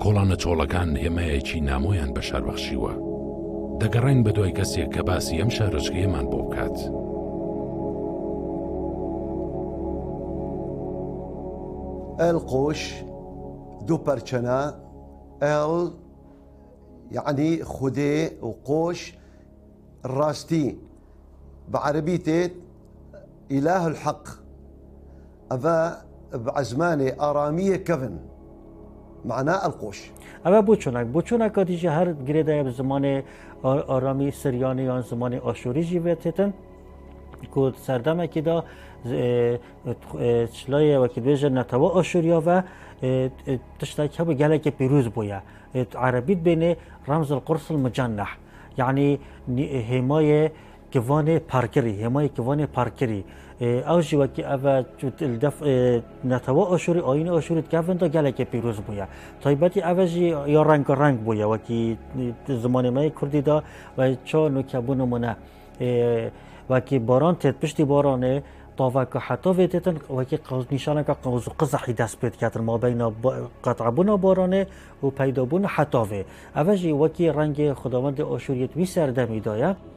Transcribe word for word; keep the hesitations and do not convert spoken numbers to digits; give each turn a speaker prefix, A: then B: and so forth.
A: کۆڵانە چۆڵەکان هێمایەکی نامۆیان بەشاربەخشیوە. دەگەڕین بە دوای کەسێک کە باسی ئەم شارۆچکەیەمان بۆ بکات.
B: القوش دو پەرچەنە، ال يعني خودي وقوش راستي بعربي تيت إله الحق أفا بعزماني آرامية كفن معناه القوش.
C: أما بوچونك بوچونك كاتيجي هر جريدة بزمان آرامی سریانی یا زمان آشوری جیوتتن که سردمه که دا چلای و که بیجه نتوا آشوریا و تشتاك هبه گله که پیروز بویا. عربیت بینه رمز القرص المجنح، یعنی حمایه كواني باركري هماي كواني باركري اوجي وكي اوا الدف نتوا اشوري اين اشوري كافن دا گله که پیروز بویا. طيبتي اوجي يا رنگ رنگ بویا وكي زمان ما كردي دا و چا نوكبون منه وكي باران تت پشتي بارانه طاوك حتى ويتن وكي قوز نشانه که قوز قزحي دست بيت كاتر ما بين قطعبون بارانه و پیدابون حتى و اوجي وكي رنگ خداوند اشوريت وي سردمي دايا